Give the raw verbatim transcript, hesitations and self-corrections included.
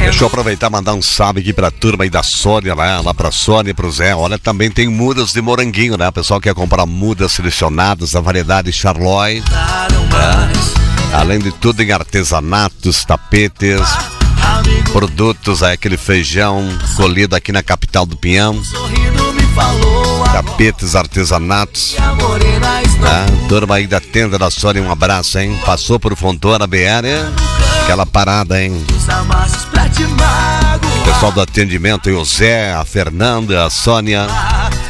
Deixa eu aproveitar e mandar um salve aqui pra turma aí da Sônia, né? Lá pra Sônia e pro Zé. Olha, também tem mudas de moranguinho, né? O pessoal quer comprar mudas selecionadas da variedade Charloy. Né? Além de tudo em artesanatos, tapetes, produtos, aí, aquele feijão colhido aqui na capital do Pinhão. Tapetes, artesanatos. Né? Turma aí da tenda da Sônia, um abraço, hein? Passou por Fontona B R, aquela parada, hein? O pessoal do atendimento, o Zé, a Fernanda, a Sônia.